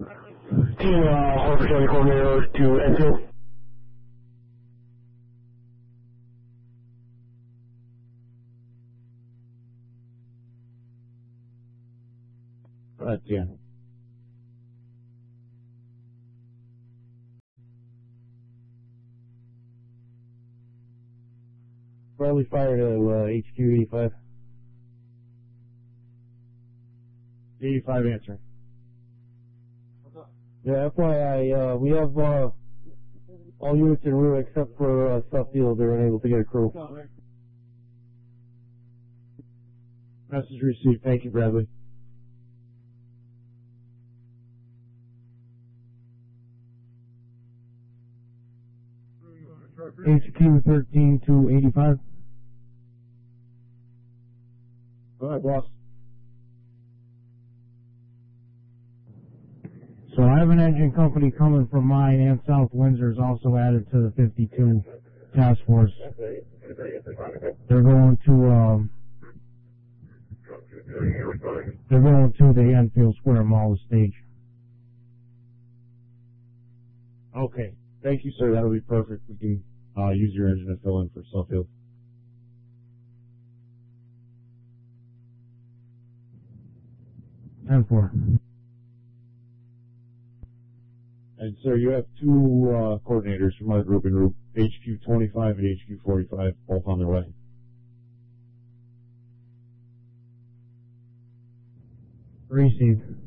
Team Harper County Coordinator to Enfield. Yeah. Bradley fire to HQ 85. 85 answering. Yeah, FYI, we have all units en route except for Suffield. They're unable to get a crew. Message received. Thank you, Bradley. HQ 13 to 85. All right, boss. So I have an engine company coming from mine, and South Windsor is also added to the 52 task force. They're going to the Enfield Square Mall stage. Okay. Thank you, sir. That'll be perfect. We can use your engine to fill in for Suffield. And 4. And, sir, you have two coordinators from our group in group, HQ 25 and HQ 45, both on their way. Received.